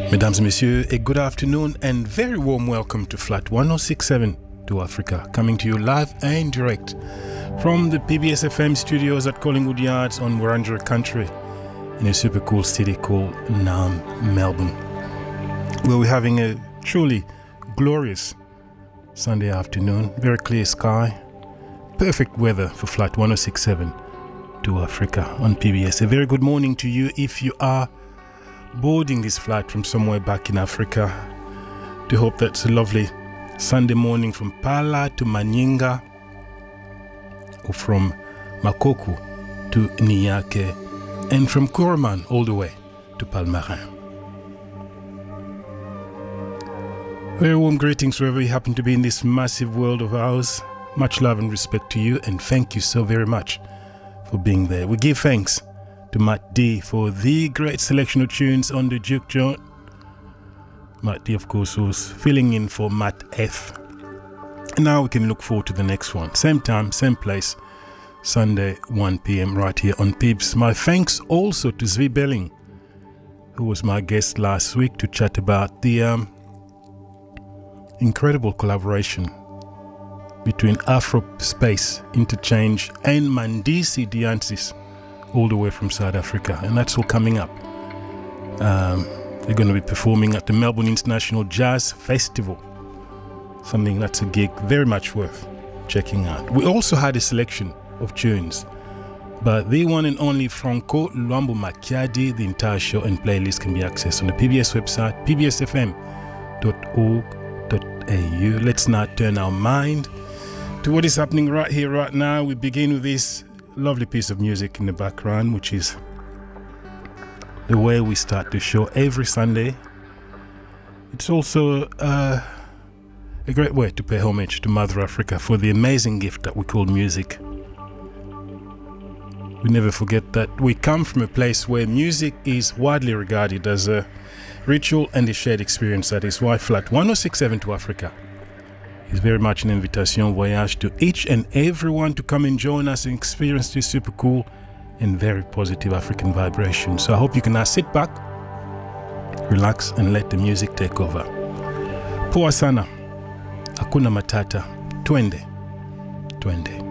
Mesdames et messieurs, a good afternoon and very warm welcome to Flat 1067 to Africa, coming to you live and direct from the PBS FM studios at Collingwood Yards on Wurundjeri country in a super cool city called Naarm, Melbourne, where we're having a truly glorious Sunday afternoon, very clear sky, perfect weather for Flat 1067 to Africa on PBS. A very good morning to you if you are boarding this flight from somewhere back in Africa. To hope that's a lovely Sunday morning from Pala to Manyinga, or from Makoku to Niyake, and from Kuruman all the way to Palmarin. Very warm greetings wherever you happen to be in this massive world of ours. Much love and respect to you, and thank you so very much for being there. We give thanks to Matt D for the great selection of tunes on the Juke Joint. Matt D, of course, was filling in for Matt F. And now we can look forward to the next one. Same time, same place, Sunday, 1 p.m. right here on PIBS. My thanks also to Zvi Belling, who was my guest last week to chat about the incredible collaboration between Afro Space Interchange and Mandisi Diansis, all the way from South Africa, and that's all coming up. They're going to be performing at the Melbourne International Jazz Festival, something that's a gig very much worth checking out. We also had a selection of tunes, but the one and only Franco Luambo Macchiadi. The entire show and playlist can be accessed on the PBS website, pbsfm.org.au. Let's now turn our mind to what is happening right here, right now. We begin with this lovely piece of music in the background, which is the way we start the show every Sunday. It's also a great way to pay homage to Mother Africa for the amazing gift that we call music. We never forget that we come from a place where music is widely regarded as a ritual and a shared experience. That is why Flat 1067 to Africa is very much an invitation voyage to each and everyone to come and join us and experience this super cool and very positive African vibration. So I hope you can now sit back, relax, and let the music take over. Poa sana, hakuna matata, twende.